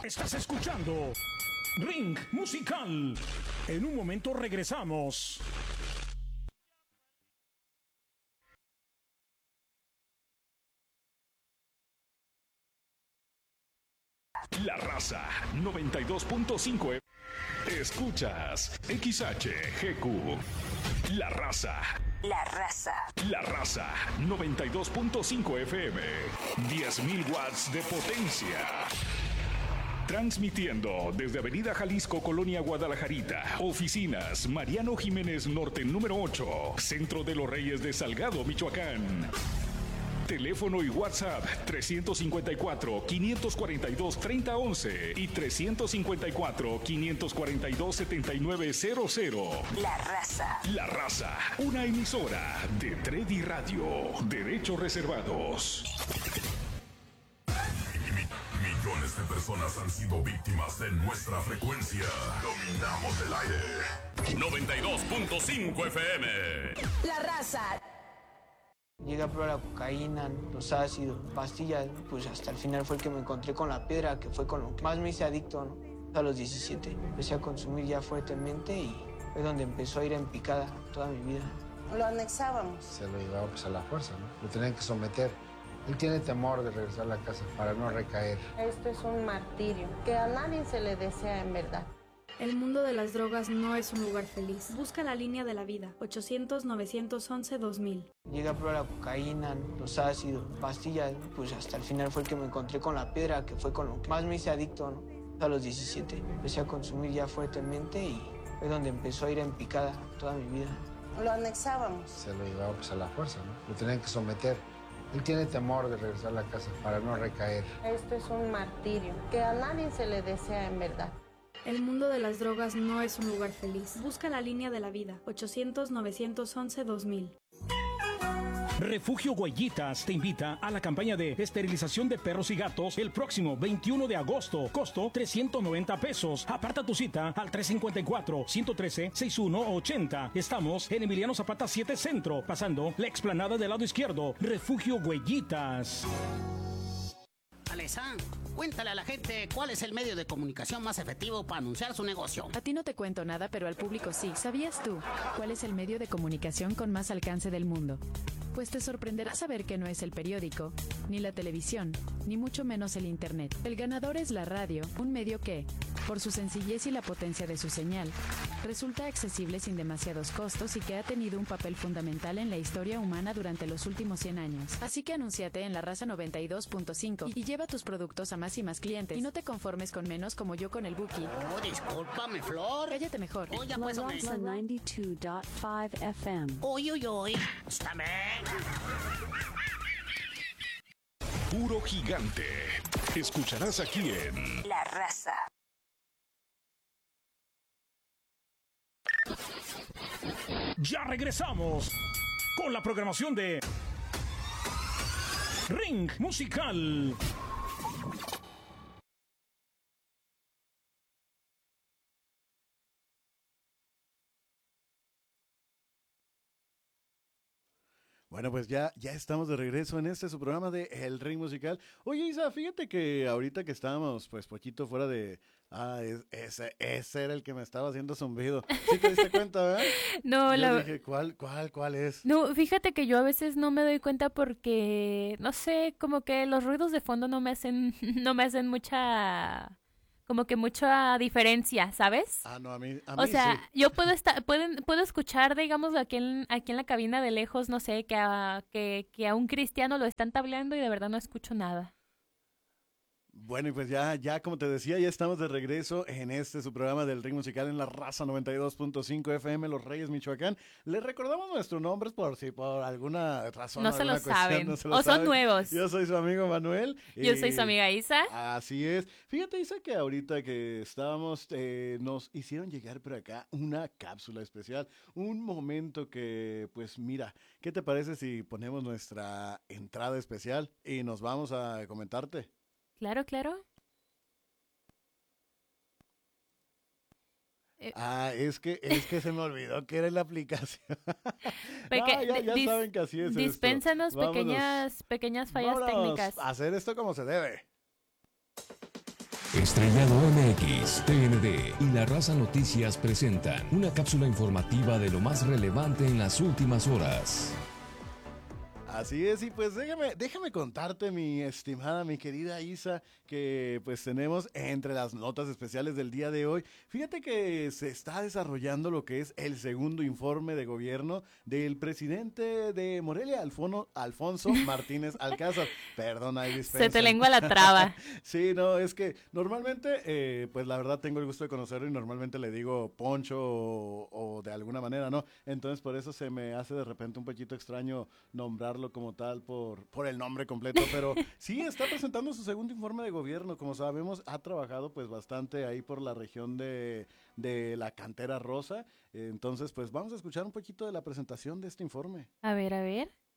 Estás escuchando Ring Musical. En un momento regresamos. La Raza 92.5. Escuchas XHGQ. La Raza. La Raza. La Raza 92.5 FM. 10.000 watts de potencia. Transmitiendo desde Avenida Jalisco, Colonia Guadalajarita. Oficinas Mariano Jiménez Norte número 8. Centro de los Reyes de Salgado, Michoacán. Teléfono y WhatsApp 354-542-3011 y 354-542-7900. La Raza. La Raza, una emisora de Treddy Radio. Derechos reservados. Millones de personas han sido víctimas de nuestra frecuencia. Dominamos el aire. 92.5 FM. La Raza. Llegué a probar la cocaína, los ácidos, pastillas, pues hasta el final fue el que me encontré con la piedra, que fue con lo que más me hice adicto, ¿no? A los 17 empecé a consumir ya fuertemente y fue donde empezó a ir en picada toda mi vida. Lo anexábamos. Se lo llevaba pues a la fuerza, ¿no? Lo tenían que someter. Él tiene temor de regresar a la casa para no recaer. Esto es un martirio que a nadie se le desea en verdad. El mundo de las drogas no es un lugar feliz. Busca la línea de la vida. 800-911-2000. Llegué a probar la cocaína, los ácidos, pastillas, pues hasta el final fue el que me encontré con la piedra, que fue con lo que más me hice adicto, ¿no? A los 17 empecé a consumir ya fuertemente y fue donde empezó a ir en picada toda mi vida. Lo anexábamos. Se lo llevaba pues a la fuerza, ¿no? Lo tenían que someter. Él tiene temor de regresar a la casa para no recaer. Esto es un martirio que a nadie se le desea en verdad. El mundo de las drogas no es un lugar feliz. Busca la línea de la vida. 800-911-2000. Refugio Huellitas te invita a la campaña de esterilización de perros y gatos el próximo 21 de agosto. Costo 390 pesos. Aparta tu cita al 354-113-6180. Estamos en Emiliano Zapata 7 Centro, pasando la explanada del lado izquierdo. Refugio Huellitas. Alesa, cuéntale a la gente cuál es el medio de comunicación más efectivo para anunciar su negocio. A ti no te cuento nada, pero al público sí. ¿Sabías tú cuál es el medio de comunicación con más alcance del mundo? Pues te sorprenderá saber que no es el periódico, ni la televisión, ni mucho menos el internet. El ganador es la radio, un medio que, por su sencillez y la potencia de su señal, resulta accesible sin demasiados costos y que ha tenido un papel fundamental en la historia humana durante los últimos 100 años. Así que anúnciate en La Raza 92.5 y lleva tus productos a más y más clientes. Y no te conformes con menos como yo con el Buki. Oh, discúlpame, Flor. Cállate mejor. Oye, pues, La Raza 92.5 FM. Uy, uy, uy. Escúchame. Puro gigante. Escucharás aquí en La Raza. Ya regresamos con la programación de Ring Musical. Bueno, pues ya estamos de regreso en su programa de El Ring Musical. Oye, Isa, fíjate que ahorita que estábamos pues poquito fuera de... ese era el que me estaba haciendo zumbido. ¿Sí te diste cuenta, verdad? No, yo dije, ¿cuál es? No, fíjate que yo a veces no me doy cuenta porque, no sé, como que los ruidos de fondo no me hacen mucha... como que mucha diferencia, ¿sabes? Ah, no, a mí o sea, sí. yo puedo escuchar, digamos, aquí en la cabina de lejos, no sé, que a un cristiano lo están tableando y de verdad no escucho nada. Bueno, y pues ya como te decía, ya estamos de regreso en su programa del Ring Musical en La Raza 92.5 FM, Los Reyes, Michoacán. Les recordamos nuestros nombres por si por alguna razón no se lo saben, no se lo o son saben. nuevos. Yo soy su amigo Manuel. Yo soy su amiga Isa. Así es. Fíjate, Isa, que ahorita que estábamos, nos hicieron llegar por acá una cápsula especial, un momento que, pues mira, ¿qué te parece si ponemos nuestra entrada especial y nos vamos a comentarte? Claro, claro. Es que se me olvidó que era la aplicación. Ya saben que así es esto. Dispénsanos pequeñas fallas técnicas. A hacer esto como se debe. Estrellado MX, TND y La Raza Noticias presentan una cápsula informativa de lo más relevante en las últimas horas. Así es, y pues déjame contarte, mi estimada, mi querida Isa, que pues tenemos entre las notas especiales del día de hoy. Fíjate que se está desarrollando lo que es el segundo informe de gobierno del presidente de Morelia, Alfonso Martínez Alcázar. Perdona, ahí dispensa. Se te lengua la traba. Sí, no, es que normalmente, pues la verdad tengo el gusto de conocerlo y normalmente le digo Poncho o de alguna manera, ¿no? Entonces por eso se me hace de repente un poquito extraño nombrarlo como tal por el nombre completo, pero sí está presentando su segundo informe de gobierno. Como sabemos, ha trabajado pues bastante ahí por la región de la Cantera Rosa. Entonces pues vamos a escuchar un poquito de la presentación de este informe. A ver, a ver.